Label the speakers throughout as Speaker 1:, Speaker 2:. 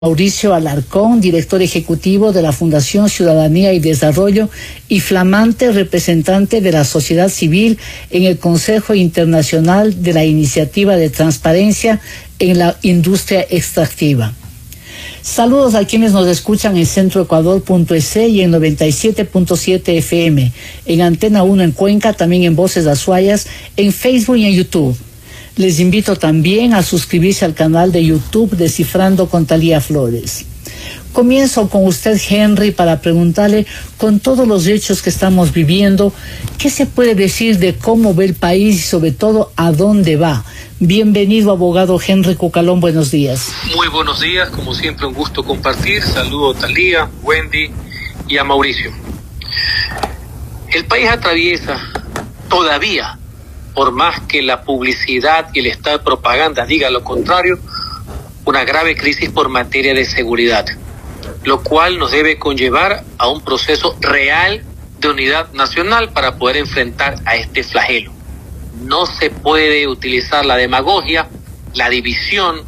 Speaker 1: Mauricio Alarcón, director ejecutivo de la Fundación Ciudadanía y Desarrollo y flamante representante de la sociedad civil en el Consejo Internacional de la Iniciativa de Transparencia en la Industria Extractiva. Saludos a quienes nos escuchan en centroecuador.es y en 97.7 FM, en Antena 1 en Cuenca, también en Voces Azuayas, en Facebook y en YouTube. Les invito también a suscribirse al canal de YouTube Descifrando con Talía Flores. Comienzo con usted, Henry, para preguntarle, con todos los hechos que estamos viviendo, ¿qué se puede decir de cómo ve el país y sobre todo a dónde va? Bienvenido, abogado Henry Cucalón, buenos días.
Speaker 2: Muy buenos días, como siempre un gusto compartir. Saludo a Talía, Wendy y a Mauricio. El país atraviesa todavía, por más que la publicidad y el estado de propaganda diga lo contrario, una grave crisis por materia de seguridad, lo cual nos debe conllevar a un proceso real de unidad nacional para poder enfrentar a este flagelo. No se puede utilizar la demagogia, la división,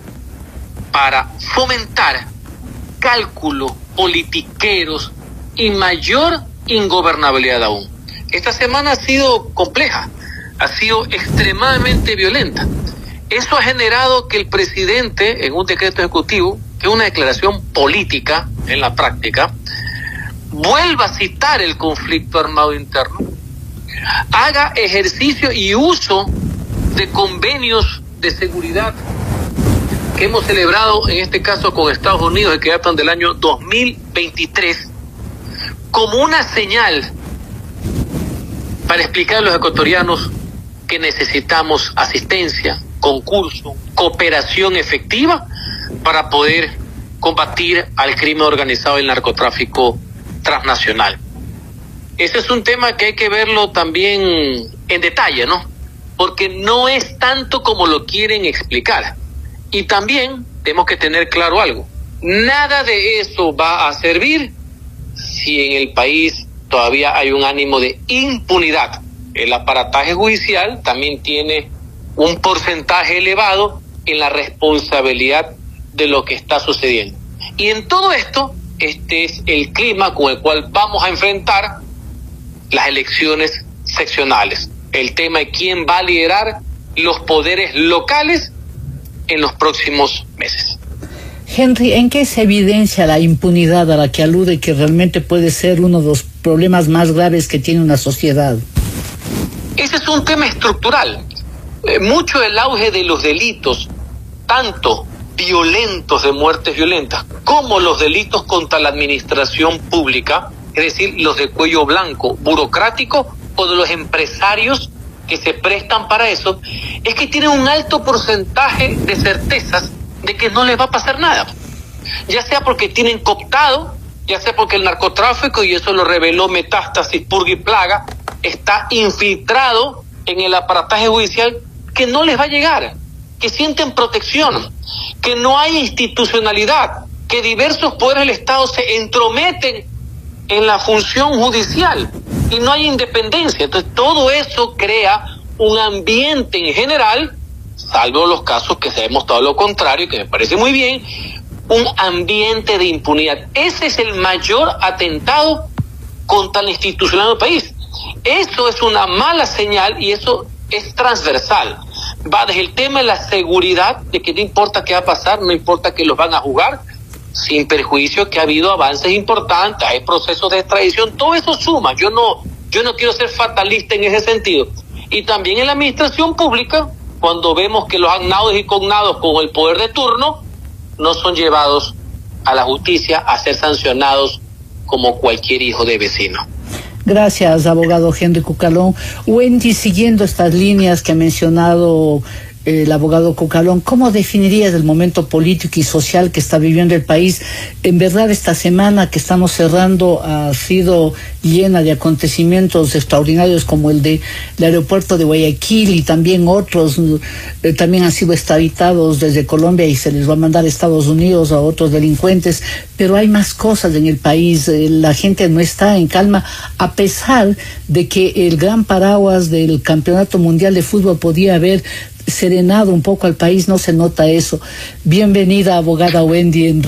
Speaker 2: para fomentar cálculos politiqueros y mayor ingobernabilidad aún. Esta semana ha sido compleja, ha sido extremadamente violenta. Eso ha generado que el presidente, en un decreto ejecutivo, que es una declaración política en la práctica, vuelva a citar el conflicto armado interno, haga ejercicio y uso de convenios de seguridad que hemos celebrado, en este caso con Estados Unidos, que datan del año 2023, como una señal para explicar a los ecuatorianos que necesitamos asistencia, concurso, cooperación efectiva para poder combatir al crimen organizado y el narcotráfico transnacional. Ese es un tema que hay que verlo también en detalle, ¿no? Porque no es tanto como lo quieren explicar. Y también tenemos que tener claro algo. Nada de eso va a servir si en el país todavía hay un ánimo de impunidad. El aparataje judicial también tiene un porcentaje elevado en la responsabilidad de lo que está sucediendo. Y en todo esto, este es el clima con el cual vamos a enfrentar las elecciones seccionales. El tema de quién va a liderar los poderes locales en los próximos meses.
Speaker 1: Henry, ¿en qué se evidencia la impunidad a la que alude, que realmente puede ser uno de los problemas más graves que tiene una sociedad?
Speaker 2: Ese es un tema estructural. Mucho del auge de los delitos, tanto violentos de muertes violentas, como los delitos contra la administración pública, es decir, los de cuello blanco, burocrático, o de los empresarios que se prestan para eso, es que tienen un alto porcentaje de certezas de que no les va a pasar nada. Ya sea porque tienen cooptado, ya sea porque el narcotráfico, y eso lo reveló Metástasis, Purga y Plaga, está infiltrado en el aparataje judicial, que no les va a llegar, que sienten protección, que no hay institucionalidad, que diversos poderes del Estado se entrometen en la función judicial y no hay independencia. Entonces todo eso crea un ambiente en general, salvo los casos que se ha demostrado lo contrario, que me parece muy bien, un ambiente de impunidad. Ese es el mayor atentado contra la institucionalidad del país. Eso es una mala señal y eso es transversal. Va desde el tema de la seguridad, de que no importa qué va a pasar, no importa que los van a jugar, sin perjuicio que ha habido avances importantes, hay procesos de extradición, todo eso suma. Yo no quiero ser fatalista en ese sentido. Y también en la administración pública, cuando vemos que los agnados y cognados con el poder de turno no son llevados a la justicia a ser sancionados como cualquier hijo de vecino.
Speaker 1: Gracias, abogado Henry Cucalón. Wendy, siguiendo estas líneas que ha mencionado el abogado Cucalón, ¿cómo definirías el momento político y social que está viviendo el país? En verdad, esta semana que estamos cerrando ha sido llena de acontecimientos extraordinarios, como el del aeropuerto de Guayaquil, y también otros también han sido extraditados desde Colombia y se les va a mandar a Estados Unidos a otros delincuentes, pero hay más cosas en el país. La gente no está en calma, a pesar de que el gran paraguas del Campeonato Mundial de Fútbol podía haber serenado un poco al país, no se nota eso. Bienvenida, abogada Wendy.